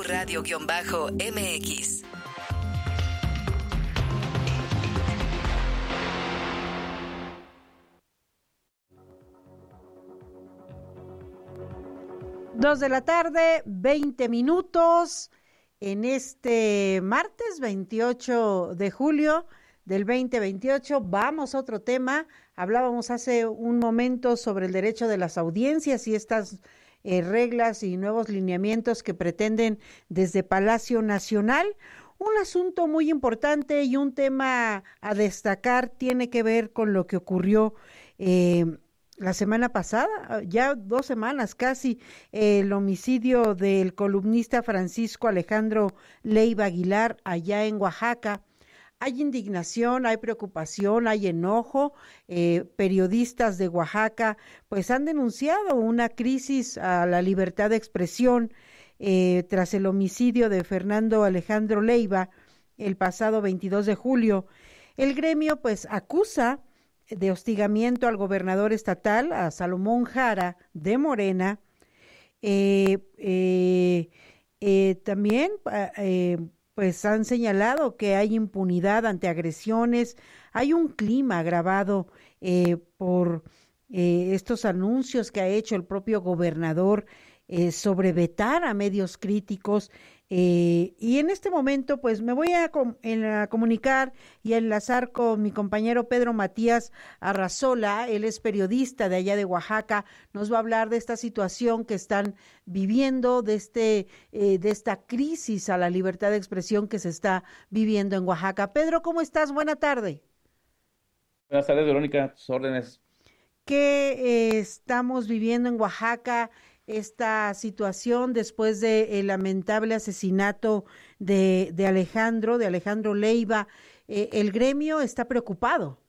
radio-mx. Dos de la tarde, 20 minutos, en este martes 28 de julio del 2028. Vamos a otro tema. Hablábamos hace un momento sobre el derecho de las audiencias y estas reglas y nuevos lineamientos que pretenden desde Palacio Nacional. Un asunto muy importante y un tema a destacar tiene que ver con lo que ocurrió la semana pasada, ya 2 semanas casi, el homicidio del columnista Francisco Alejandro Leiva Aguilar allá en Oaxaca. Hay indignación, hay preocupación, hay enojo. Periodistas de Oaxaca pues han denunciado una crisis a la libertad de expresión tras el homicidio de Fernando Alejandro Leiva el pasado 22 de julio. El gremio pues acusa de hostigamiento al gobernador estatal, a Salomón Jara de Morena. También pues han señalado que hay impunidad ante agresiones, hay un clima agravado por estos anuncios que ha hecho el propio gobernador sobre vetar a medios críticos. Y en este momento pues me voy a comunicar y a enlazar con mi compañero Pedro Matías Arrazola. Él es periodista de allá de Oaxaca, nos va a hablar de esta situación que están viviendo, de esta crisis a la libertad de expresión que se está viviendo en Oaxaca. Pedro, ¿cómo estás? Buena tarde. Buenas tardes, Verónica, tus órdenes. ¿Qué estamos viviendo en Oaxaca? Esta situación después del lamentable asesinato de Alejandro Leiva. El gremio está preocupado.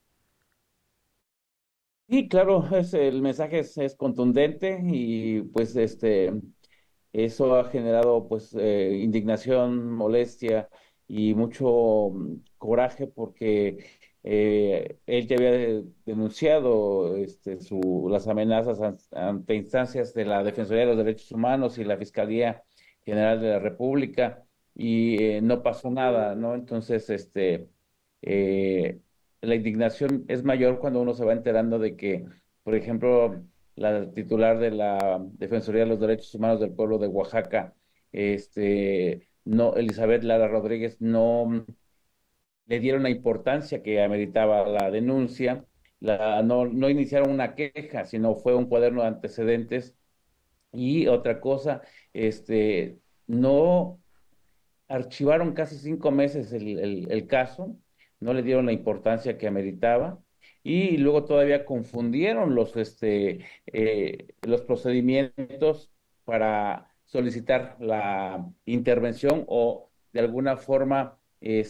Sí, claro, el mensaje es contundente y pues eso ha generado pues indignación, molestia y mucho coraje porque él ya había denunciado las amenazas ante instancias de la Defensoría de los Derechos Humanos y la Fiscalía General de la República y no pasó nada, ¿no? Entonces, eh, la indignación es mayor cuando uno se va enterando de que, por ejemplo, la titular de la Defensoría de los Derechos Humanos del pueblo de Oaxaca, no, Elizabeth Lara Rodríguez, no le dieron la importancia que ameritaba la denuncia, no iniciaron una queja, sino fue un cuaderno de antecedentes. Y otra cosa, no archivaron casi 5 meses el caso, no le dieron la importancia que ameritaba y luego todavía confundieron los procedimientos para solicitar la intervención o de alguna forma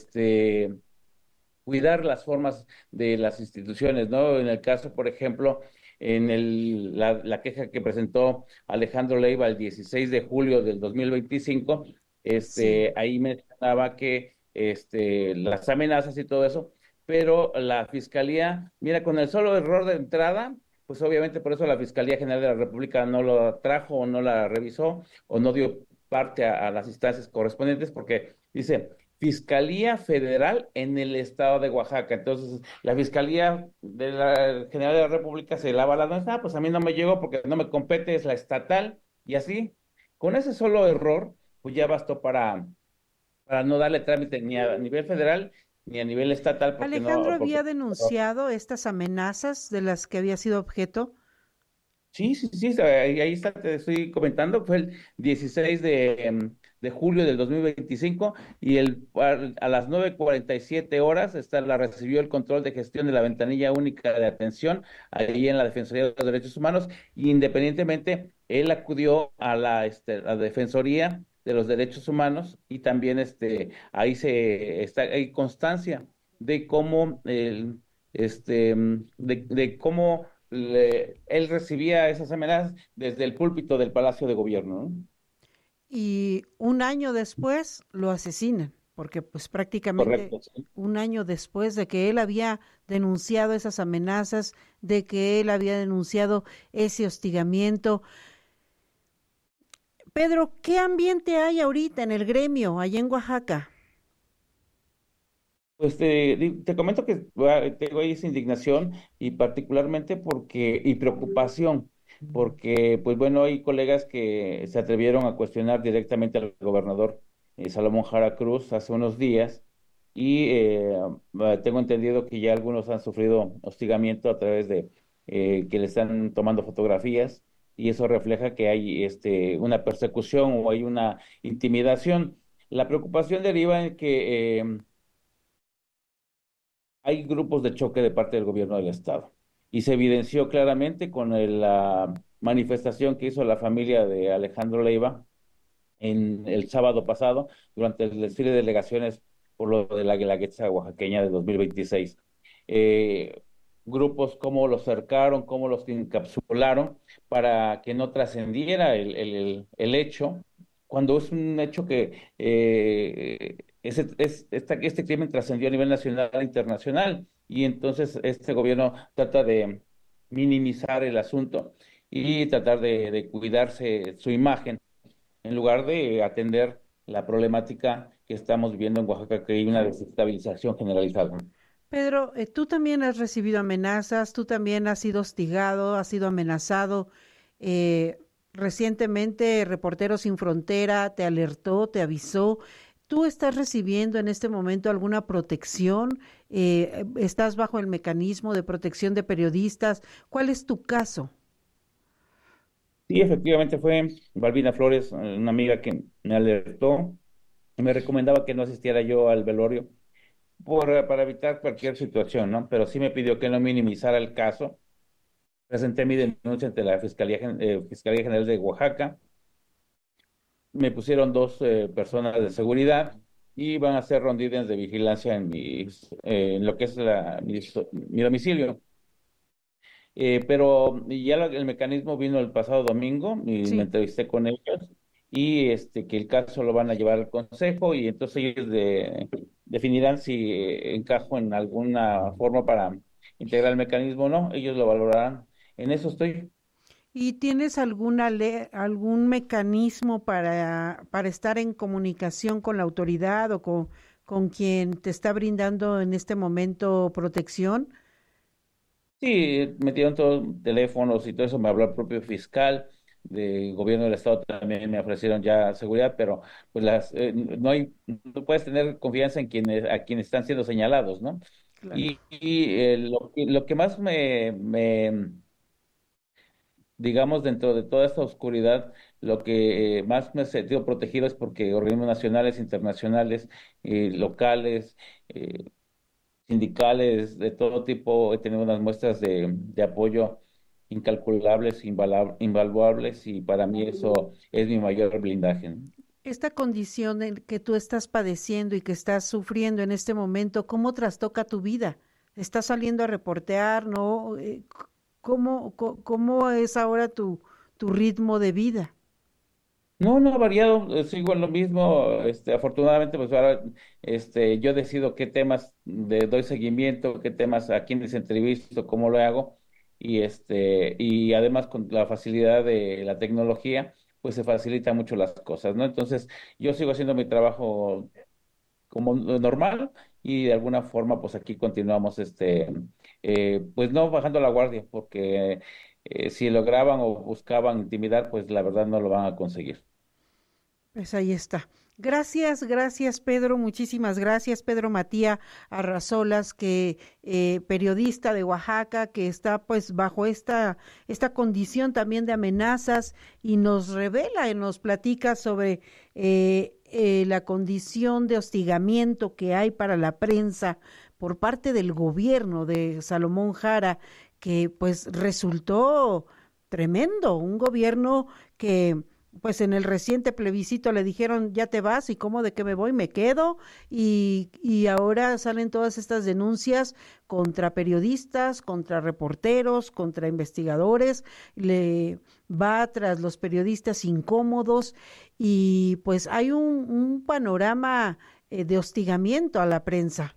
cuidar las formas de las instituciones, ¿no? En el caso, por ejemplo, la queja que presentó Alejandro Leiva el 16 de julio del 2025, Sí. ahí mencionaba que las amenazas y todo eso, pero la Fiscalía, mira, con el solo error de entrada, pues obviamente por eso la Fiscalía General de la República no lo trajo o no la revisó o no dio parte a las instancias correspondientes porque dice Fiscalía Federal en el estado de Oaxaca. Entonces, la Fiscalía de la General de la República se lava las manos, pues a mí no me llegó porque no me compete, es la estatal, y así, con ese solo error, pues ya bastó para no darle trámite ni a nivel federal ni a nivel estatal, porque Alejandro no, porque había denunciado estas amenazas de las que había sido objeto. sí, sí, sí, ahí está, te estoy comentando, fue el 16 de julio del 2025 y a las 9:47 la recibió el control de gestión de la ventanilla única de atención ahí en la Defensoría de los Derechos Humanos y independientemente él acudió a la Defensoría de los Derechos Humanos y también hay constancia de cómo de cómo él recibía esas amenazas desde el púlpito del Palacio de Gobierno, ¿no? Y un año después lo asesinan, porque pues prácticamente Correcto, sí. un año después de que él había denunciado esas amenazas, de que él había denunciado ese hostigamiento. Pedro, ¿qué ambiente hay ahorita en el gremio allá en Oaxaca? Pues te comento que tengo ahí esa indignación y particularmente y preocupación, porque pues bueno, hay colegas que se atrevieron a cuestionar directamente al gobernador Salomón Jara Cruz hace unos días y tengo entendido que ya algunos han sufrido hostigamiento a través de que le están tomando fotografías y eso refleja que hay una persecución o hay una intimidación. La preocupación deriva en que hay grupos de choque de parte del gobierno del estado. Y se evidenció claramente con la manifestación que hizo la familia de Alejandro Leiva en el sábado pasado, durante el desfile de delegaciones por lo de la Guelaguetza oaxaqueña de 2026. Eh, Grupos cómo los cercaron, cómo los encapsularon para que no trascendiera el hecho, cuando es un hecho que este crimen trascendió a nivel nacional e internacional, y entonces este gobierno trata de minimizar el asunto y tratar de cuidarse su imagen en lugar de atender la problemática que estamos viviendo en Oaxaca, que hay una desestabilización generalizada. Pedro, tú también has recibido amenazas, tú también has sido hostigado, has sido amenazado. eh, Recientemente, Reporteros Sin Frontera te alertó, te avisó. ¿Tú estás recibiendo en este momento alguna protección? ¿Estás bajo el mecanismo de protección de periodistas? ¿Cuál es tu caso? Sí, efectivamente fue Balbina Flores, una amiga que me alertó, y me recomendaba que no asistiera yo al velorio para evitar cualquier situación, ¿no? Pero sí me pidió que no minimizara el caso. Presenté mi denuncia ante la Fiscalía General de Oaxaca. Me pusieron dos personas de seguridad y van a hacer rondines de vigilancia en lo que es mi domicilio. Pero ya el mecanismo vino el pasado domingo y me Sí. entrevisté con ellos y que el caso lo van a llevar al consejo y entonces ellos definirán si encajo en alguna forma para integrar el mecanismo o no. Ellos lo valorarán. En eso estoy. ¿Y tienes algún mecanismo para estar en comunicación con la autoridad o con quien te está brindando en este momento protección? Sí, metieron todos teléfonos y todo eso, me habló el propio fiscal del gobierno del estado, también me ofrecieron ya seguridad, pero pues no puedes tener confianza en a quienes están siendo señalados, ¿no? Claro. Lo que más digamos, dentro de toda esta oscuridad, lo que más me he sentido protegido es porque organismos nacionales, internacionales, locales, eh, sindicales de todo tipo, he tenido unas muestras de apoyo incalculables, invaluables, y para mí eso es mi mayor blindaje, ¿no? Esta condición que tú estás padeciendo y que estás sufriendo en este momento, ¿cómo trastoca tu vida? ¿Estás saliendo a reportear, no? ¿Cómo es ahora tu ritmo de vida? No, no ha variado, sigo en lo mismo, afortunadamente, pues ahora, yo decido qué temas doy seguimiento, qué temas a quiénes entrevisto, cómo lo hago, y además con la facilidad de la tecnología, pues se facilita mucho las cosas, ¿no? Entonces, yo sigo haciendo mi trabajo como normal y de alguna forma, pues aquí continuamos, pues no bajando la guardia, porque si lograban o buscaban intimidar, pues la verdad no lo van a conseguir. Pues ahí está. Gracias, gracias Pedro, muchísimas gracias Pedro Matías Arrazolas, que periodista de Oaxaca, que está pues bajo esta condición también de amenazas y nos revela y nos platica sobre la condición de hostigamiento que hay para la prensa por parte del gobierno de Salomón Jara, que pues resultó tremendo, un gobierno que pues en el reciente plebiscito le dijeron, ya te vas, y cómo de qué me voy, me quedo, y ahora salen todas estas denuncias contra periodistas, contra reporteros, contra investigadores, le va tras los periodistas incómodos, y pues hay un panorama de hostigamiento a la prensa.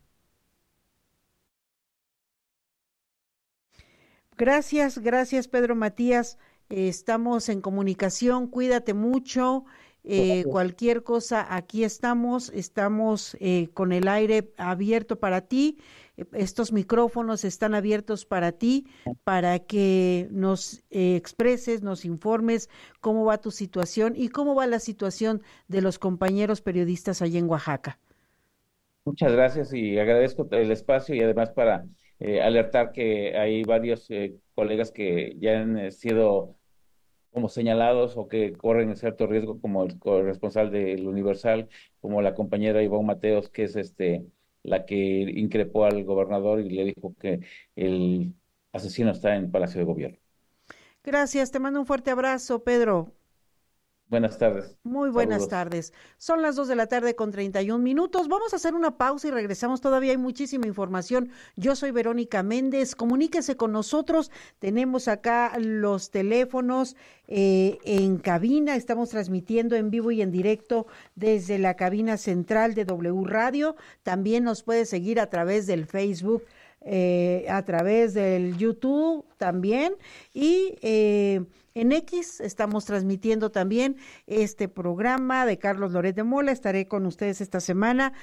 Gracias, gracias Pedro Matías. estamos en comunicación, cuídate mucho. Cualquier cosa, aquí estamos con el aire abierto para ti, estos micrófonos están abiertos para ti, para que nos expreses, nos informes cómo va tu situación y cómo va la situación de los compañeros periodistas allá en Oaxaca. Muchas gracias y agradezco el espacio y además para alertar que hay varios colegas que ya han sido como señalados o que corren cierto riesgo, como el corresponsal del Universal, como la compañera Ivonne Mateos, que es la que increpó al gobernador y le dijo que el asesino está en Palacio de Gobierno. Gracias, te mando un fuerte abrazo, Pedro. Buenas tardes. Muy buenas Saludos. tardes. Son las 2:31 p.m. Vamos a hacer una pausa y regresamos. Todavía hay muchísima información. Yo soy Verónica Méndez. Comuníquese con nosotros. Tenemos acá los teléfonos en cabina. Estamos transmitiendo en vivo y en directo desde la cabina central de W Radio. También nos puede seguir a través del Facebook, a través del YouTube también, y en X estamos transmitiendo también este programa de Carlos Loret de Mola. Estaré con ustedes esta semana.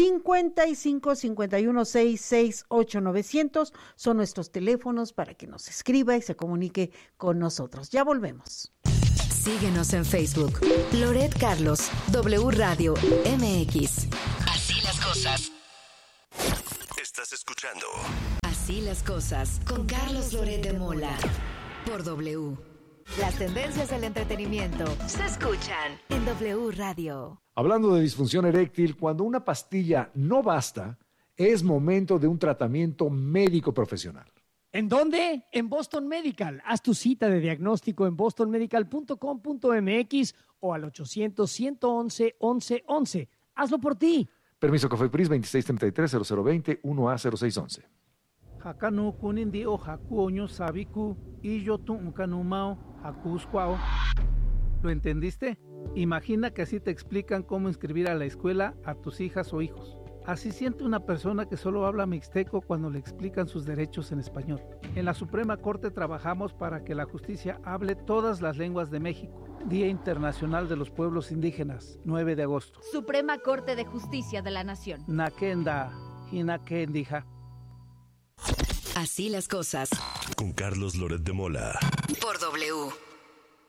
55-51-668-900 son nuestros teléfonos para que nos escriba y se comunique con nosotros. Ya volvemos. Síguenos en Facebook, Loret Carlos, W Radio MX. Así las cosas. Estás escuchando Así las cosas con Carlos Loret de Mola por W. Las tendencias del entretenimiento se escuchan en W Radio. Hablando de disfunción eréctil, cuando una pastilla no basta, es momento de un tratamiento médico profesional. ¿En dónde? En Boston Medical. Haz tu cita de diagnóstico en bostonmedical.com.mx o al 800-111-1111. Hazlo por ti. Permiso COFEPRIS 2633-0020 1A0611. Hakanu kunindi o haku oño sabiku y yo tu unkanumao hakusquao. ¿Lo entendiste? Imagina que así te explican cómo inscribir a la escuela a tus hijas o hijos. Así siente una persona que solo habla mixteco cuando le explican sus derechos en español. En la Suprema Corte trabajamos para que la justicia hable todas las lenguas de México. Día Internacional de los Pueblos Indígenas, 9 de agosto. Suprema Corte de Justicia de la Nación. Nakenda, Hinakendija. Así las cosas. con Carlos Loret de Mola Por W.